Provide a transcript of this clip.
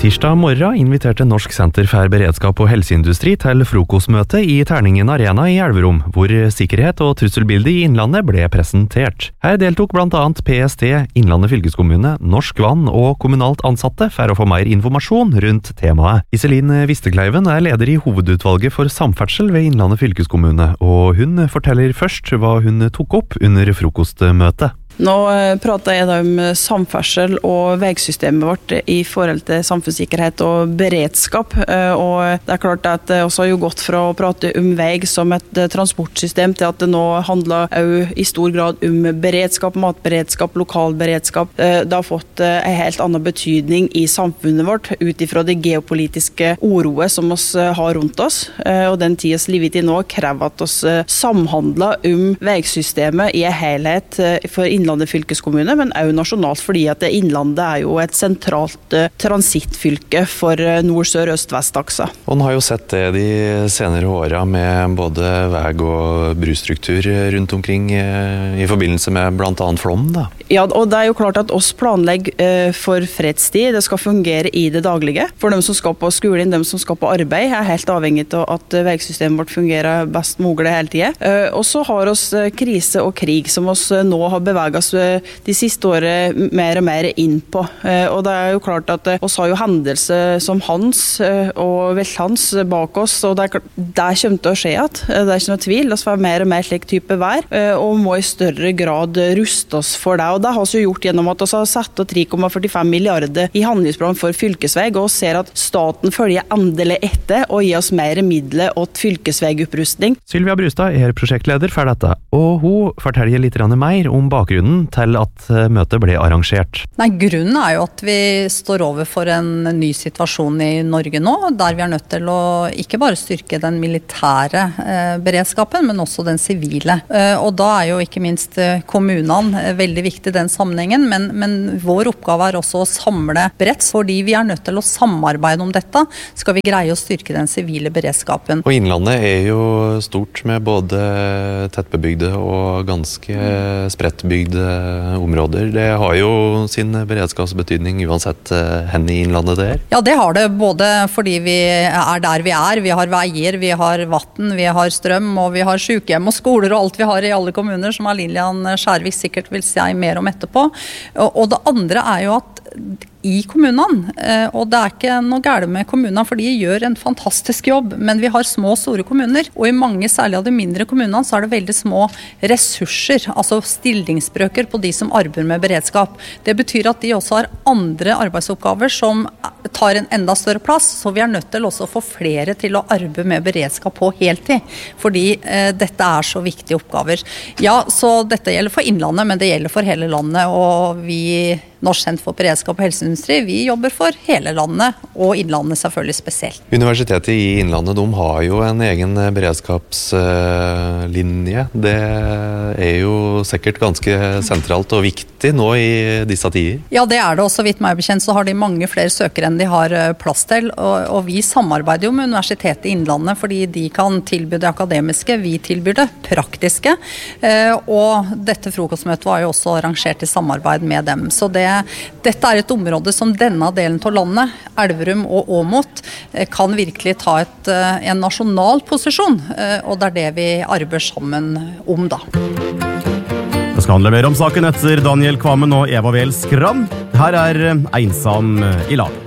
Tirsdag morgen inviterte Norsk Senter for beredskap og helseindustri til frokostmøte i Terningen Arena i Elverum, hvor sikkerhet og trusselbildet i Innlandet ble presentert. Her deltok blant annet PST, Innlandet fylkeskommune, Norsk Vann og kommunalt ansatte for å få mer informasjon rundt temaet. Iselin Vistekleiven er leder i hovedutvalget for samferdsel ved Innlandet fylkeskommune, og hun forteller først hva hun tok opp under frokostmøtet. Nå prater jeg om samferdsel og veisystemet vårt i forhold til samfunnssikkerhet og beredskap. Og det er klart at det også har jo gått fra å prate om vei som et transportsystem til at det nå handler også i stor grad om beredskap, matberedskap, lokalberedskap. Det har fått en helt annen betydning i samfunnet vårt ut ifra det geopolitiske oroet som vi har rundt oss. Og den tiden vi lever i nå krever at vi samhandler om veisystemet i en helhet for Innlandet fylkeskommune, men også nasjonalt, fordi at Innlandet er jo et sentralt transittfylke for nord, sør, øst, vest-aksa. Og man har jo sett det de senere årene med både vei- og brustruktur rundt omkring i forbindelse med blant annet flom, da. Ja, og det er jo klart at oss planlegger for fredstid. Det skal fungere i det daglige. For dem som skal på skolen, dem som skal på arbeid, er helt avhengig av at veisystemet vårt fungerer best mulig hele tiden. Og så har oss krise og krig, som oss nå har beveget de siste årene mer og mer inn på. Og det er jo klart at oss har jo hendelser som Hans og Velthans bak oss, og det kommer til å skje at det er ikke noe tvil. Det skal være mer og mer slik type vær, og må i større grad ruste oss for det. Og det har vi jo gjort gjennom at vi har satt 3,45 milliarder i handlingsplan for fylkesvei, og ser at staten følger endelig etter og gir oss mer midler til fylkesveiopprustning. Sylvia Brustad er prosjektleder for dette, og hun forteller litt mer om bakgrunnen til at møtet ble arrangert. Nei, grunnen er jo at vi står overfor en ny situasjon i Norge nå, der vi er nødt til å ikke bare styrke den militære beredskapen, men også den sivile. Og da er jo ikke minst kommunene veldig viktig i den sammenhengen, men vår oppgave er også å samle bredt, fordi vi er nødt til å samarbeide om dette, skal vi greie å styrke den sivile beredskapen. Og Innlandet er jo stort med både tettbebygde og ganske sprettbygde områder. Det har jo sin beredskapsbetydning uansett hen i Innlandet det er. Ja, det har det, både fordi vi er der vi er. Vi har veier, vi har vann, vi har strøm, og vi har sykehjem og skoler og alt vi har i alle kommuner, som Lillian Skjærvik sikkert vil si mer om etterpå. Og det andre er jo at i kommunene, og det er ikke noe galt med kommunene, for de gjør en fantastisk jobb, men vi har små og store kommuner, og i mange, særlig av de mindre kommunene, så er det veldig små ressurser, altså stillingsbrøker på de som arbeider med beredskap. Det betyr at de også har andre arbeidsoppgaver som tar en enda større plass, så vi er nødt til også å få flere til å arbeide med beredskap på heltid, fordi dette er så viktige oppgaver. Ja, så dette gjelder for Innlandet, men det gjelder for hele landet, og vi Norsk Senter for beredskap og helseindustri, vi jobber for hele landet, og Innlandet selvfølgelig spesielt. Universitetet i Innlandet, de har jo en egen beredskapslinje. Det er jo sikkert ganske sentralt og viktig nå i disse tider. Ja, det er det også. Vidt meg bekjent så har de mange flere søkere enn de har plass til, og vi samarbeider jo med Universitetet i Innlandet, fordi de kan tilby det akademiske, vi tilbyr det praktiske, og dette frokostmøtet var jo også arrangert i samarbeid med dem. Så dette er et område som denne delen av landet, Elverum og Åmot, kan virkelig ta en nasjonal posisjon, og det er det vi arbeider sammen om da. Det skal handle mer om saken etter Daniel Kvammen og Eva Vel Skram. Her er Einsam i lag.